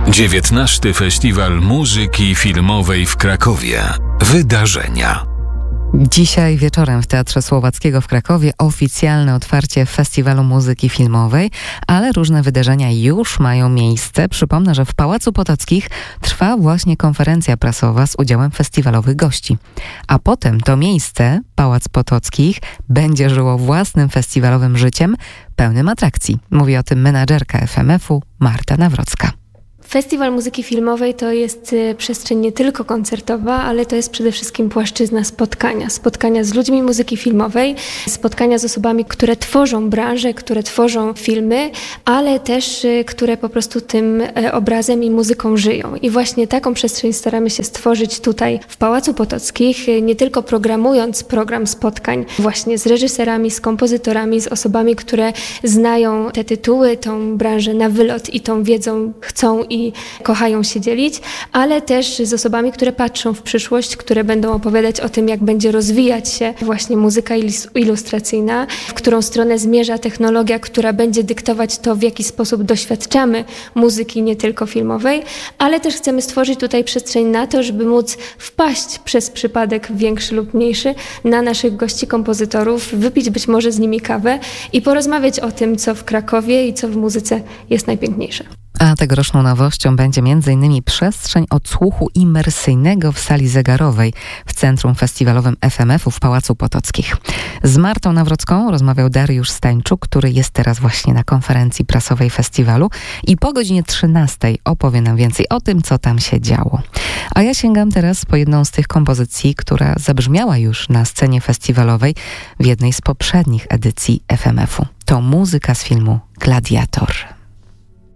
XIX Festiwal Muzyki Filmowej w Krakowie. Wydarzenia. Dzisiaj wieczorem w Teatrze Słowackiego w Krakowie oficjalne otwarcie Festiwalu Muzyki Filmowej, ale różne wydarzenia już mają miejsce. Przypomnę, że w Pałacu Potockich trwa właśnie konferencja prasowa z udziałem festiwalowych gości. A potem to miejsce, Pałac Potockich, będzie żyło własnym festiwalowym życiem, pełnym atrakcji. Mówi o tym menadżerka FMF-u Marta Nawrocka. Festiwal Muzyki Filmowej to jest przestrzeń nie tylko koncertowa, ale to jest przede wszystkim płaszczyzna spotkania. Spotkania z ludźmi muzyki filmowej, spotkania z osobami, które tworzą branżę, które tworzą filmy, ale też które po prostu tym obrazem i muzyką żyją. I właśnie taką przestrzeń staramy się stworzyć tutaj w Pałacu Potockich, nie tylko programując program spotkań właśnie z reżyserami, z kompozytorami, z osobami, które znają te tytuły, tą branżę na wylot i tą wiedzą chcą i kochają się dzielić, ale też z osobami, które patrzą w przyszłość, które będą opowiadać o tym, jak będzie rozwijać się właśnie muzyka ilustracyjna, w którą stronę zmierza technologia, która będzie dyktować to, w jaki sposób doświadczamy muzyki nie tylko filmowej, ale też chcemy stworzyć tutaj przestrzeń na to, żeby móc wpaść przez przypadek większy lub mniejszy na naszych gości kompozytorów, wypić być może z nimi kawę i porozmawiać o tym, co w Krakowie i co w muzyce jest najpiękniejsze. A tegoroczną nowością będzie m.in. przestrzeń odsłuchu imersyjnego w sali zegarowej w Centrum Festiwalowym FMF-u w Pałacu Potockich. Z Martą Nawrocką rozmawiał Dariusz Stańczuk, który jest teraz właśnie na konferencji prasowej festiwalu i po godzinie 13 opowie nam więcej o tym, co tam się działo. A ja sięgam teraz po jedną z tych kompozycji, która zabrzmiała już na scenie festiwalowej w jednej z poprzednich edycji FMF-u. To muzyka z filmu Gladiator.